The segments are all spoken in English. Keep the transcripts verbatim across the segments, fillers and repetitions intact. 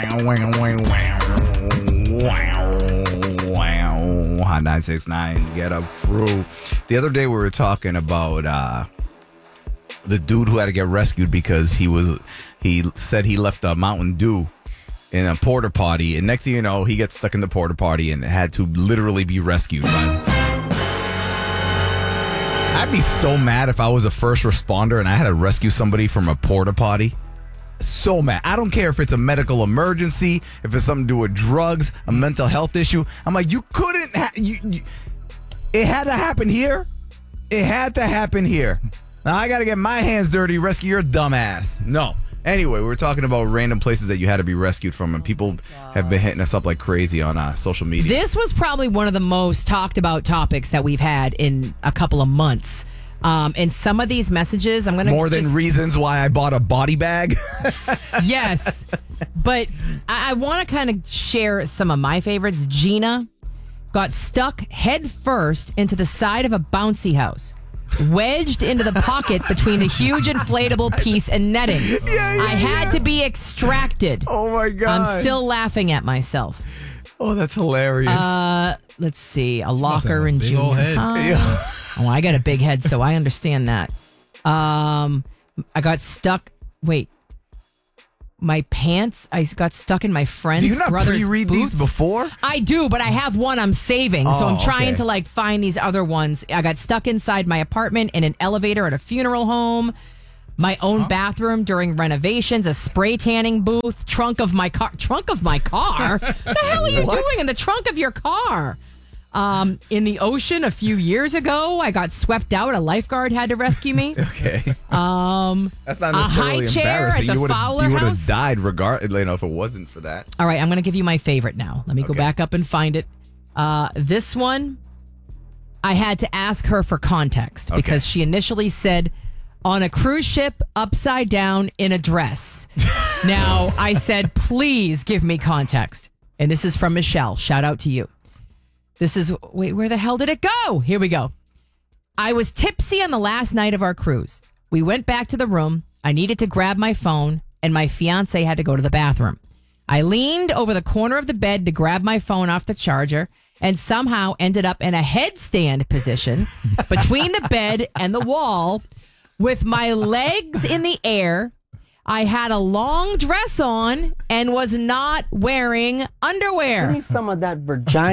Hot nine six nine, get up crew. The other day we were talking about uh, the dude who had to get rescued because he was he said he left a Mountain Dew in a porta potty, and next thing you know, he gets stuck in the porta potty and had to literally be rescued. But I'd be so mad if I was a first responder and I had to rescue somebody from a porta potty. So mad. I don't care if it's a medical emergency, if it's something to do with drugs, a mental health issue. I'm like, you couldn't. Ha- you, you, it had to happen here. It had to happen here. Now I got to get my hands dirty, rescue your dumb ass. No. Anyway, we were talking about random places that you had to be rescued from, and people oh have been hitting us up like crazy on uh, social media. This was probably one of the most talked about topics that we've had in a couple of months. Um, and some of these messages, I'm going to More than just, reasons why I bought a body bag? Yes. But I, I want to kind of share some of my favorites. Gina got stuck head first into the side of a bouncy house, wedged into the pocket between the huge inflatable piece and netting. Yeah, yeah, I had yeah. to be extracted. Oh, my God. I'm still laughing at myself. Oh, that's hilarious. Uh, let's see. A locker in big junior old head. high. Yeah. Oh, I got a big head, so I understand that. Um, I got stuck. Wait. My pants, I got stuck in my friend's Do you not brother's pre-read boots. these before? I do, but I have one I'm saving, so Oh, I'm trying okay. to like find these other ones. I got stuck inside my apartment in an elevator at a funeral home, my own huh? bathroom during renovations, a spray tanning booth, trunk of my car. Trunk of my car? What the hell are you What? doing in the trunk of your car? Um, in the ocean a few years ago, I got swept out. A lifeguard had to rescue me. Okay. Um, That's not a necessarily high chair embarrassing. at the You would Fowler have you would have House. died regard, you know, if it wasn't for that. All right, I'm going to give you my favorite now. Let me go Okay. back up and find it. Uh, this one, I had to ask her for context Okay. because she initially said, on a cruise ship, upside down in a dress. Now, I said, please give me context. And this is from Michelle. Shout out to you. This is, wait, where the hell did it go? Here we go. I was tipsy on the last night of our cruise. We went back to the room. I needed to grab my phone, and my fiance had to go to the bathroom. I leaned over the corner of the bed to grab my phone off the charger and somehow ended up in a headstand position between the bed and the wall with my legs in the air. I had a long dress on and was not wearing underwear. Give me some of that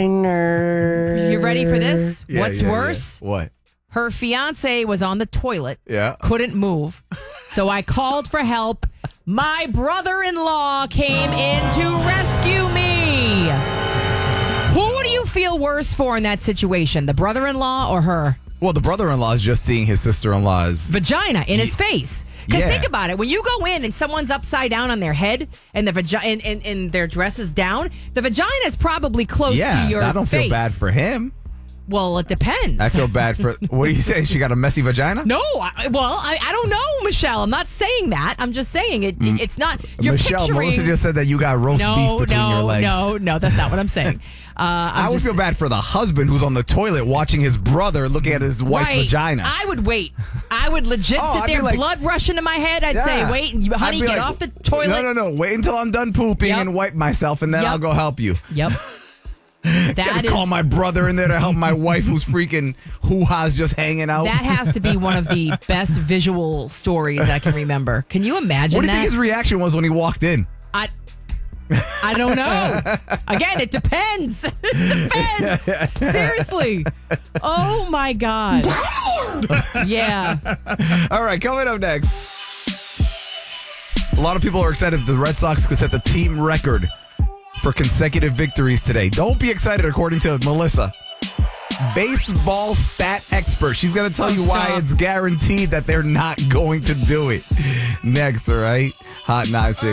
vagina. You ready for this? Yeah, What's yeah, worse? yeah. What? Her fiance was on the toilet, Yeah. couldn't move. So I called for help. My brother-in-law came in to rescue me. Who do you feel worse for in that situation? The brother-in-law or her? Well, the brother-in-law is just seeing his sister-in-law's Vagina in his face. Because Yeah. think about it. When you go in and someone's upside down on their head and the vagi- and, and, and their dress is down, the vagina is probably close Yeah, to your I don't face. feel bad for him. Well, it depends. I feel bad for. What do you say? She got a messy vagina? No, I, well, I, I don't know, Michelle. I'm not saying that. I'm just saying it. it it's not. You're Michelle, picturing. Melissa just said that you got roast no, beef between no, your legs. no, no. That's not what I'm saying. Uh, I'm I would just- feel bad for the husband who's on the toilet watching his brother looking at his wife's Right. vagina. I would wait. I would legit Oh, sit I'd be there, like- blood rushing to my head. I'd Yeah. say, "Wait, you- honey, I'd be get like, off the toilet." No, no, no. Wait until I'm done pooping Yep. and wipe myself, and then Yep. I'll go help you. Yep. That Gotta is. call my brother in there to help my wife who's freaking hoo-ha's just hanging out. That has to be one of the best visual stories I can remember. Can you imagine what do you that? think his reaction was when he walked in? I, I don't know. Again, it depends. It depends. Seriously. Oh my God. Yeah. All right, coming up next. A lot of people are excited the Red Sox could set the team record for consecutive victories today. Don't be excited, according to Melissa. Baseball stat expert. She's going to tell Oh, you why stop. it's guaranteed that they're not going to do it. Next, all right? Hot nine six.